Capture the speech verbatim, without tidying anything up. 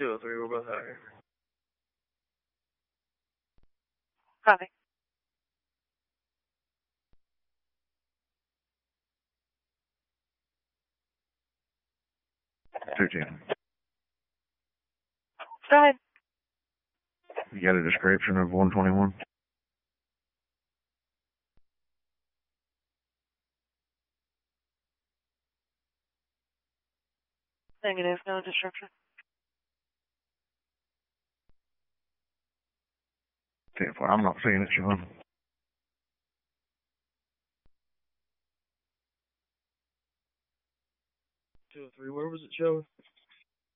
two oh three, we're both out here. Copy. two ten. Go ahead. You got a description of one twenty-one? Negative, no description. ten four. I'm not seeing it, Sean. two oh three, where was it showing?